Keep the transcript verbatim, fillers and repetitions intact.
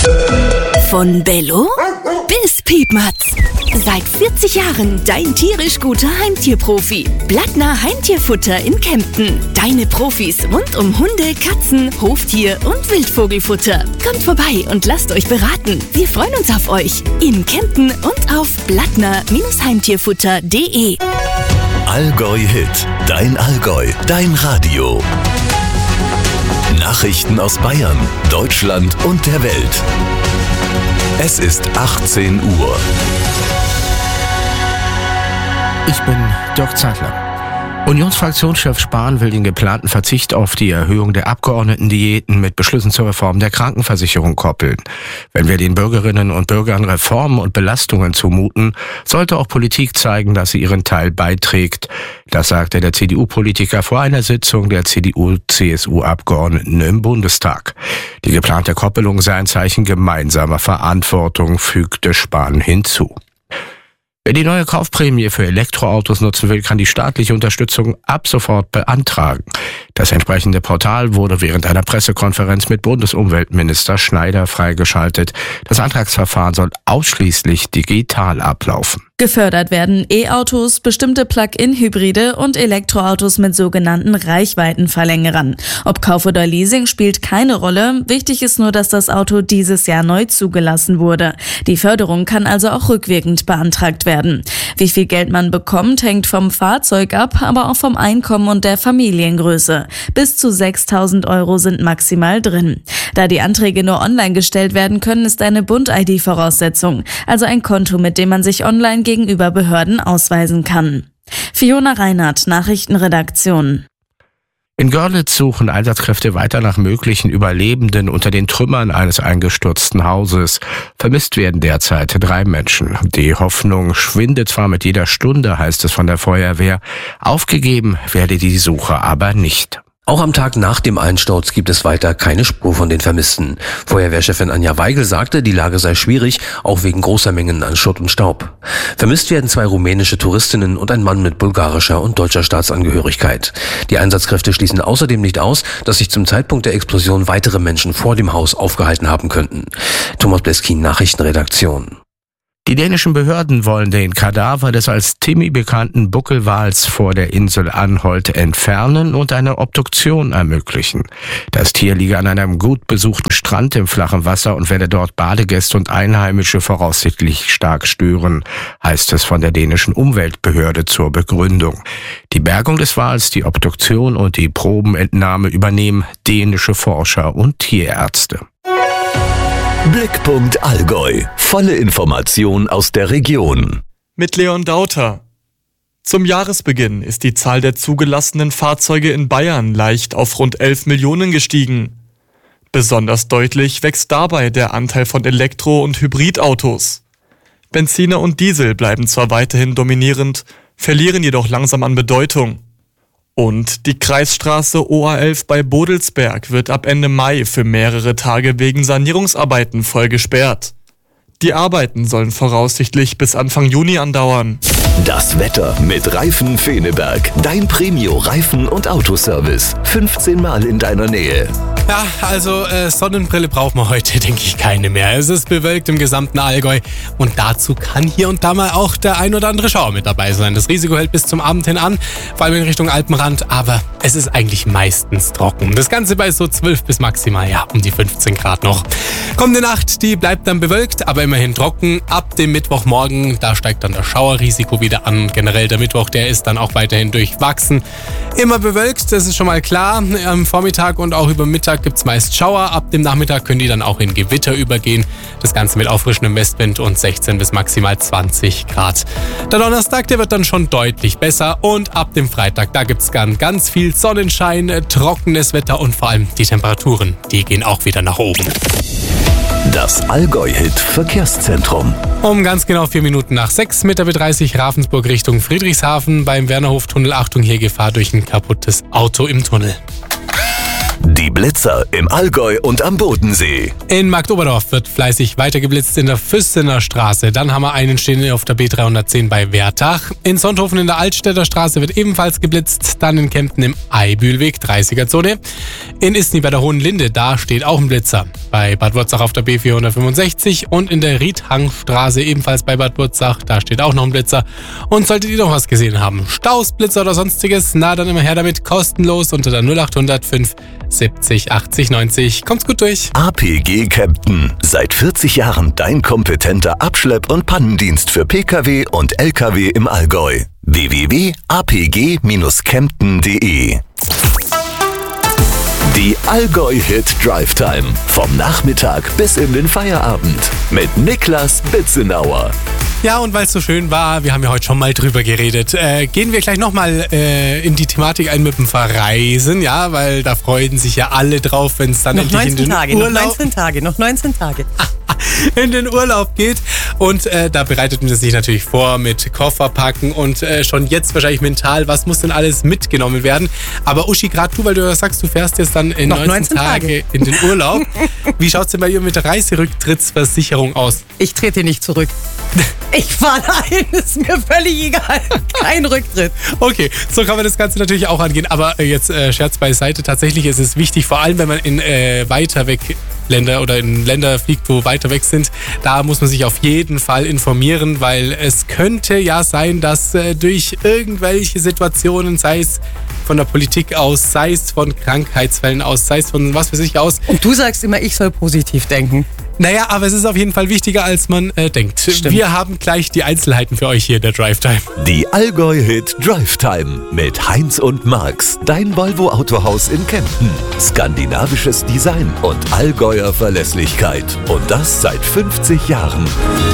Von Bello bis Piepmatz. Seit vierzig Jahren dein tierisch guter Heimtierprofi. Blattner Heimtierfutter in Kempten. Deine Profis rund um Hunde, Katzen, Hoftier und Wildvogelfutter. Kommt vorbei und lasst euch beraten. Wir freuen uns auf euch. In Kempten und auf blattner Heimtierfutter punkt de. Allgäu Hit. Dein Allgäu. Dein Radio. Nachrichten aus Bayern, Deutschland und der Welt. Es ist achtzehn Uhr. Ich bin Dirk Zeitler. Unionsfraktionschef Spahn will den geplanten Verzicht auf die Erhöhung der Abgeordnetendiäten mit Beschlüssen zur Reform der Krankenversicherung koppeln. Wenn wir den Bürgerinnen und Bürgern Reformen und Belastungen zumuten, sollte auch Politik zeigen, dass sie ihren Teil beiträgt. Das sagte der C D U-Politiker vor einer Sitzung der C D U-C S U-Abgeordneten im Bundestag. Die geplante Koppelung sei ein Zeichen gemeinsamer Verantwortung, fügte Spahn hinzu. Wer die neue Kaufprämie für Elektroautos nutzen will, kann die staatliche Unterstützung ab sofort beantragen. Das entsprechende Portal wurde während einer Pressekonferenz mit Bundesumweltminister Schneider freigeschaltet. Das Antragsverfahren soll ausschließlich digital ablaufen. Gefördert werden E-Autos, bestimmte Plug-in-Hybride und Elektroautos mit sogenannten Reichweitenverlängerern. Ob Kauf oder Leasing spielt keine Rolle. Wichtig ist nur, dass das Auto dieses Jahr neu zugelassen wurde. Die Förderung kann also auch rückwirkend beantragt werden. Wie viel Geld man bekommt, hängt vom Fahrzeug ab, aber auch vom Einkommen und der Familiengröße. Bis zu sechstausend Euro sind maximal drin. Da die Anträge nur online gestellt werden können, ist eine Bund-I D Voraussetzung, also ein Konto, mit dem man sich online gegenüber Behörden ausweisen kann. Fiona Reinhardt, Nachrichtenredaktion. In Görlitz suchen Einsatzkräfte weiter nach möglichen Überlebenden unter den Trümmern eines eingestürzten Hauses. Vermisst werden derzeit drei Menschen. Die Hoffnung schwindet zwar mit jeder Stunde, heißt es von der Feuerwehr. Aufgegeben werde die Suche aber nicht. Auch am Tag nach dem Einsturz gibt es weiter keine Spur von den Vermissten. Feuerwehrchefin Anja Weigel sagte, die Lage sei schwierig, auch wegen großer Mengen an Schutt und Staub. Vermisst werden zwei rumänische Touristinnen und ein Mann mit bulgarischer und deutscher Staatsangehörigkeit. Die Einsatzkräfte schließen außerdem nicht aus, dass sich zum Zeitpunkt der Explosion weitere Menschen vor dem Haus aufgehalten haben könnten. Thomas Bleskin, Nachrichtenredaktion. Die dänischen Behörden wollen den Kadaver des als Timmy bekannten Buckelwals vor der Insel Anholt entfernen und eine Obduktion ermöglichen. Das Tier liege an einem gut besuchten Strand im flachen Wasser und werde dort Badegäste und Einheimische voraussichtlich stark stören, heißt es von der dänischen Umweltbehörde zur Begründung. Die Bergung des Wals, die Obduktion und die Probenentnahme übernehmen dänische Forscher und Tierärzte. Blickpunkt Allgäu. Volle Information aus der Region. Mit Leon Dauter. Zum Jahresbeginn ist die Zahl der zugelassenen Fahrzeuge in Bayern leicht auf rund elf Millionen gestiegen. Besonders deutlich wächst dabei der Anteil von Elektro- und Hybridautos. Benziner und Diesel bleiben zwar weiterhin dominierend, verlieren jedoch langsam an Bedeutung. Und die Kreisstraße O A elf bei Bodelsberg wird ab Ende Mai für mehrere Tage wegen Sanierungsarbeiten voll gesperrt. Die Arbeiten sollen voraussichtlich bis Anfang Juni andauern. Das Wetter mit Reifen Feneberg. Dein Premio-Reifen- und Autoservice. fünfzehn Mal in deiner Nähe. Ja, also äh, Sonnenbrille braucht man heute, denke ich, keine mehr. Es ist bewölkt im gesamten Allgäu und dazu kann hier und da mal auch der ein oder andere Schauer mit dabei sein. Das Risiko hält bis zum Abend hin an, vor allem in Richtung Alpenrand, aber es ist eigentlich meistens trocken. Das Ganze bei so zwölf bis maximal, ja, um die fünfzehn Grad noch. Kommende Nacht, die bleibt dann bewölkt, aber immerhin trocken. Ab dem Mittwochmorgen, da steigt dann das Schauerrisiko wieder an. Generell der Mittwoch, der ist dann auch weiterhin durchwachsen. Immer bewölkt, das ist schon mal klar. Am Vormittag und auch über Mittag gibt es meist Schauer. Ab dem Nachmittag können die dann auch in Gewitter übergehen. Das Ganze mit auffrischendem Westwind und sechzehn bis maximal zwanzig Grad. Der Donnerstag, der wird dann schon deutlich besser. Und ab dem Freitag, da gibt es dann ganz viel Sonnenschein, trockenes Wetter und vor allem die Temperaturen, die gehen auch wieder nach oben. Das Allgäu-Hit Verkehrszentrum. Um ganz genau vier Minuten nach sechs mit der B dreißig Ravensburg Richtung Friedrichshafen beim Wernerhof-Tunnel. Achtung, hier Gefahr durch ein kaputtes Auto im Tunnel. Die Blitzer im Allgäu und am Bodensee. In Marktoberdorf wird fleißig weiter geblitzt in der Füssener Straße. Dann haben wir einen stehen auf der B dreihundertzehn bei Wertach. In Sonthofen in der Altstädter Straße wird ebenfalls geblitzt. Dann in Kempten im Eibühlweg, dreißiger-Zone. In Isny bei der Hohen Linde, da steht auch ein Blitzer. Bei Bad Wurzach auf der B vierhundertfünfundsechzig und in der Riedhangstraße ebenfalls bei Bad Wurzach, da steht auch noch ein Blitzer. Und solltet ihr noch was gesehen haben, Staus, Blitzer oder sonstiges, na dann immer her damit, kostenlos unter der null acht null null fünf siebzig achtzig neunzig. Kommt's gut durch. A P G Kempten. Seit vierzig Jahren dein kompetenter Abschlepp- und Pannendienst für Pkw und Lkw im Allgäu. w w w punkt a p g dash kempten punkt d e Die Allgäu-Hit Drive Time. Vom Nachmittag bis in den Feierabend. Mit Niklas Bitzenauer. Ja, und weil es so schön war, wir haben ja heute schon mal drüber geredet, äh, gehen wir gleich nochmal äh, in die Thematik ein mit dem Verreisen, ja, weil da freuen sich ja alle drauf, wenn es dann noch endlich in den Tage, Urlaub... Noch neunzehn Tage, noch neunzehn Tage. in den Urlaub geht. Und äh, da bereitet man sich natürlich vor mit Koffer packen und äh, schon jetzt wahrscheinlich mental, was muss denn alles mitgenommen werden. Aber Uschi, gerade du, weil du sagst, du fährst jetzt dann in neunzehn, neunzehn Tage, Tage in den Urlaub. Wie schaut es denn bei ihr mit der Reiserücktrittsversicherung aus? Ich trete nicht zurück. Ich fahre dahin, ist mir völlig egal. Kein Rücktritt. Okay, so kann man das Ganze natürlich auch angehen. Aber äh, jetzt äh, Scherz beiseite. Tatsächlich ist es wichtig, vor allem wenn man in äh, weiter weg Länder oder in Länder fliegt, wo weiter weg sind, da muss man sich auf jeden Fall informieren, weil es könnte ja sein, dass äh, durch irgendwelche Situationen, sei es von der Politik aus, sei es von Krankheitsfällen aus, sei es von was weiß ich aus. Und du sagst immer, ich soll positiv denken. Naja, aber es ist auf jeden Fall wichtiger, als man äh, denkt. Stimmt. Wir haben gleich die Einzelheiten für euch hier in der Drive Time. Die Allgäu-Hit Drive Time mit Heinz und Marx. Dein Volvo Autohaus in Kempten. Skandinavisches Design und Allgäuer Verlässlichkeit. Und das seit fünfzig Jahren.